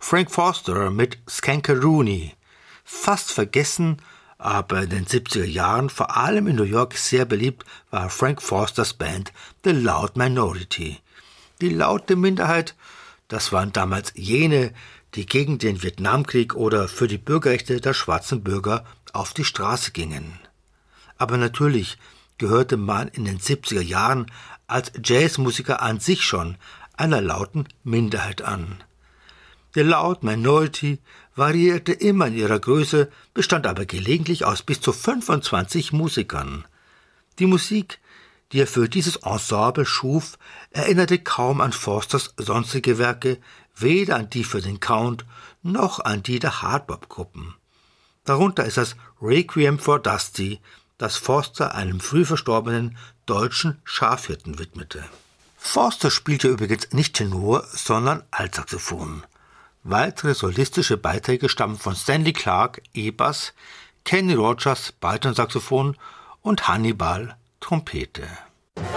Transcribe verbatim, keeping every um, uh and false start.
Frank Foster mit Skankaroonie. Fast vergessen, aber in den siebziger Jahren, vor allem in New York sehr beliebt, war Frank Fosters Band The Loud Minority. Die laute Minderheit, das waren damals jene, die gegen den Vietnamkrieg oder für die Bürgerrechte der schwarzen Bürger auf die Straße gingen. Aber natürlich gehörte man in den siebziger Jahren als Jazzmusiker an sich schon einer lauten Minderheit an. The Loud Minority variierte immer in ihrer Größe, bestand aber gelegentlich aus bis zu fünfundzwanzig Musikern. Die Musik, die er für dieses Ensemble schuf, erinnerte kaum an Fosters sonstige Werke, weder an die für den Count noch an die der Hardbop-Gruppen. Darunter ist das Requiem for Dusty, das Foster einem früh verstorbenen deutschen Schafhirten widmete. Foster spielte übrigens nicht Tenor, sondern Altsaxophon. Weitere solistische Beiträge stammen von Stanley Clarke, E-Bass, Kenny Rogers, Baritonsaxophon und Hannibal, Trompete.